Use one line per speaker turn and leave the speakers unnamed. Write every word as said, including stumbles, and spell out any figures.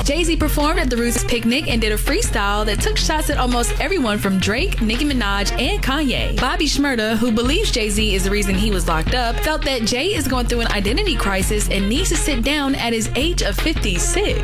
Jay-Z performed at the Roots picnic and did a freestyle that took shots at almost everyone from Drake, Nicki Minaj, and Kanye. Bobby Shmurda, who believes Jay-Z is the reason he was locked up, felt that Jay is going through an identity crisis and needs to sit down at his age of fifty-six.